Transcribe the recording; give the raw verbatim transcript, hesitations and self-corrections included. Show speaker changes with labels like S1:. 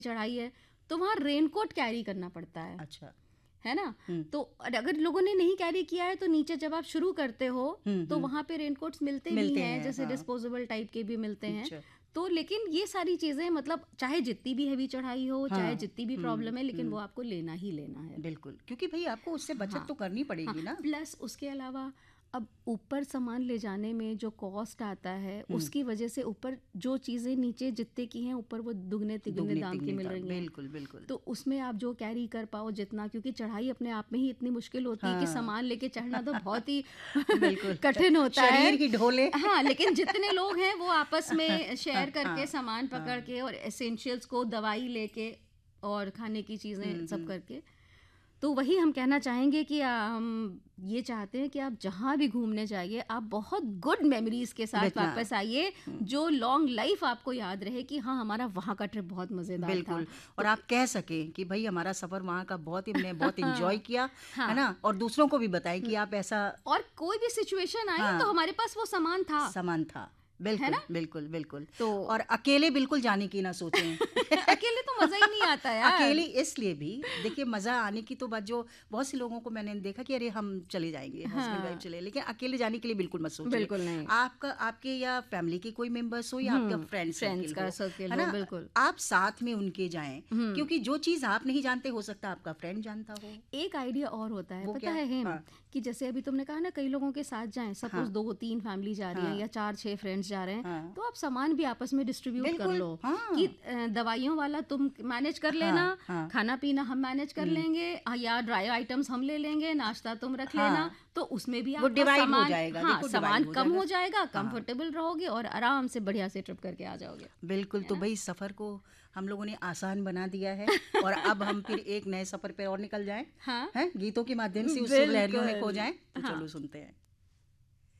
S1: चढ़ाई है तो वहाँ रेनकोट कैरी करना पड़ता है।
S2: अच्छा।
S1: है ना।
S2: हम्म।
S1: तो अगर लोगों ने नहीं कैरी किया है तो नीचे जब आप शुरू करते हो
S2: हम्म,
S1: तो
S2: हम्म।
S1: वहाँ पे रेनकोट्स मिलते,
S2: मिलते
S1: नहीं हैं,
S2: हैं,
S1: जैसे
S2: हाँ।
S1: डिस्पोजेबल टाइप के भी मिलते हैं।
S2: अच्छा।
S1: तो लेकिन ये सारी चीजें मतलब चाहे जितनी भी हैवी चढ़ाई हो,
S2: हाँ,
S1: चाहे जितनी भी
S2: हम्म,
S1: प्रॉब्लम है, लेकिन
S2: हम्म।
S1: वो आपको लेना ही लेना है।
S2: बिल्कुल, क्योंकि भाई आपको उससे बचत
S1: हाँ,
S2: तो करनी
S1: हाँ,
S2: पड़ेगी ना।
S1: प्लस उसके अलावा अब ऊपर सामान ले जाने में जो कॉस्ट आता है
S2: हम्म।
S1: उसकी वजह से ऊपर जो चीज़ें नीचे जितने की हैं ऊपर वो दुगने तिगुने
S2: दुगनी
S1: दाम की
S2: तिगनी
S1: मिल
S2: दाम,
S1: रही हैं।
S2: बिल्कुल बिल्कुल।
S1: तो उसमें आप जो कैरी कर पाओ जितना, क्योंकि चढ़ाई अपने आप में ही इतनी मुश्किल होती है कि
S2: हाँ।
S1: सामान लेके चढ़ना तो बहुत ही
S2: बिल्कुल
S1: कठिन होता है।
S2: शरीर ही ढोले।
S1: हाँ, लेकिन जितने लोग हैं वो आपस में शेयर करके
S2: हाँ,
S1: सामान पकड़
S2: हाँ।
S1: के और एसेंशियल्स को, दवाई लेके और खाने की चीज़ें
S2: हम्म,
S1: सब
S2: हम्म।
S1: करके, तो वही हम कहना चाहेंगे कि आ, हम ये चाहते हैं कि आप जहाँ भी घूमने जाइए आप बहुत गुड मेमोरीज के साथ
S2: बितना।
S1: वापस आइए, जो लॉन्ग लाइफ आपको याद रहे कि हाँ हमारा वहाँ का ट्रिप बहुत मज़ेदार था।
S2: बिल्कुल, और
S1: तो
S2: आप कह सकें कि भाई हमारा सफ़र वहाँ का बहुत ही हमने बहुत एंजॉय किया, है
S1: हाँ,
S2: ना, और दूसरों को भी बताएं कि आप ऐसा,
S1: और कोई भी सिचुएशन आई
S2: हाँ,
S1: तो हमारे पास वो सामान था,
S2: सामान था।
S1: है
S2: बिल्कुल
S1: ना।
S2: बिल्कुल बिल्कुल।
S1: तो
S2: और अकेले बिल्कुल जाने की ना सोचें।
S1: अकेले तो मज़ा ही नहीं आता यार।
S2: अकेले इसलिए भी देखिए, मज़ा आने की तो बात, जो बहुत से लोगों को मैंने देखा कि अरे हम चले जाएंगे, हस्बैंड वाइफ
S1: हाँ,
S2: चले, लेकिन अकेले जाने के लिए बिल्कुल मत सोचिए।
S1: बिल्कुल नहीं।
S2: आपका, आपके या फैमिली के कोई मेंबर्स हो या आपका
S1: हम्म,
S2: फ्रेंड
S1: फ्रेंड्स
S2: सर्किल
S1: का
S2: हो,
S1: सर्किल
S2: है
S1: हो,
S2: ना,
S1: बिल्कुल।
S2: आप साथ में उनके जाएं,
S1: हम्म,
S2: क्योंकि जो चीज़ आप नहीं जानते हो सकता आपका फ्रेंड जानता हो।
S1: एक आइडिया और होता है,
S2: वो
S1: पता
S2: क्या?
S1: है हेम,
S2: हाँ,
S1: कि जैसे अभी तुमने कहा ना कई लोगों के साथ जाएं, सपोज
S2: हाँ,
S1: दो तीन फैमिली जा रही है
S2: हाँ,
S1: या चार छह फ्रेंड्स जा रहे हैं,
S2: हाँ,
S1: तो आप सामान भी आपस में डिस्ट्रीब्यूट कर
S2: बिल्कुल,
S1: लो कि
S2: हाँ,
S1: अ, दवाइयों वाला तुम मैनेज कर लेना,
S2: हाँ, हाँ,
S1: खाना पीना हम मैनेज कर
S2: हम्म,
S1: लेंगे, अ, या ड्राई आइटम्स हम ले लेंगे, नाश्ता तुम रख लेना,
S2: हाँ,
S1: तो उसमें भी
S2: वो
S1: आपका
S2: डिवाइड हो
S1: सामान,
S2: जाएगा,
S1: हाँ
S2: देखो
S1: सामान
S2: डिवाइड हो
S1: कम
S2: जाएगा।
S1: हो जाएगा,
S2: हाँ,
S1: कंफर्टेबल रहोगे और आराम से बढ़िया से ट्रिप करके आ जाओगे,
S2: बिल्कुल।
S1: है
S2: तो
S1: ना।
S2: भाई सफ़र को हम लोगों ने आसान बना दिया है, और अब हम फिर एक नए सफ़र पे और निकल जाएं,
S1: हाँ,
S2: हैं, गीतों के माध्यम से उस सुर लहरियों में खो
S1: बिल्कुल।
S2: जाएं। तो
S1: हाँ,
S2: चलो सुनते हैं।